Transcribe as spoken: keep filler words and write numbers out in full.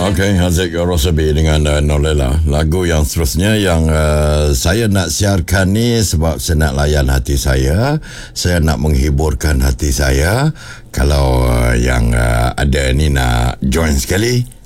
Okey, Haziq Rosabi dengan uh, Nolela. Lagu yang seterusnya yang uh, saya nak siarkan ni sebab saya nak layan hati saya. Saya nak menghiburkan hati saya. Kalau uh, yang uh, ada ni nak join sekali,